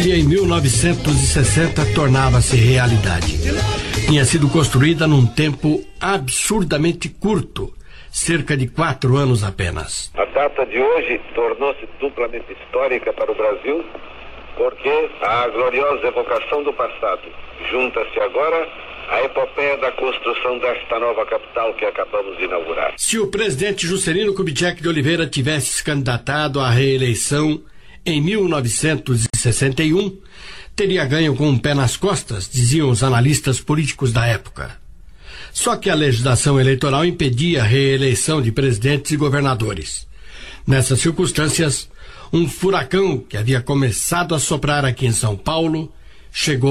que em 1960 tornava-se realidade. Tinha sido construída num tempo absurdamente curto, cerca de 4 anos apenas. A data de hoje tornou-se duplamente histórica para o Brasil, porque a gloriosa evocação do passado junta-se agora à epopeia da construção desta nova capital que acabamos de inaugurar. Se o presidente Juscelino Kubitschek de Oliveira tivesse se candidatado à reeleição em 1961, teria ganho com um pé nas costas, diziam os analistas políticos da época. Só que a legislação eleitoral impedia a reeleição de presidentes e governadores. Nessas circunstâncias, um furacão que havia começado a soprar aqui em São Paulo chegou